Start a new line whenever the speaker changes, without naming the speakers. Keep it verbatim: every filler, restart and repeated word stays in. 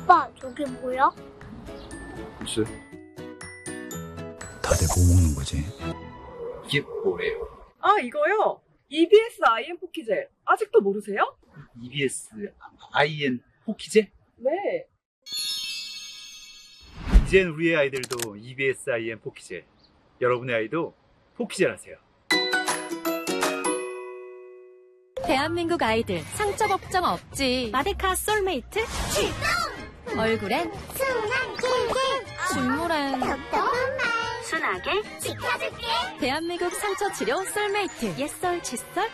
아빠, 저게 뭐야?
글쎄.
다들 뭐 먹는 거지?
이게 뭐래요?
아, 이거요? 이비에스 아이엠 포키젤. 아직도 모르세요?
이비에스 아이엔 포키제?
네.
이젠 우리의 아이들도 이비에스 아이엠 포키젤, 여러분의 아이도 포키젤 하세요.
대한민국 아이들 상처 걱정 없지. 마데카 솔메이트 출동! 얼굴엔
순한 길길
줄무란
답답한 말
순하게
지켜줄게.
대한민국 상처 치료 솔메이트 옛썰 칫솔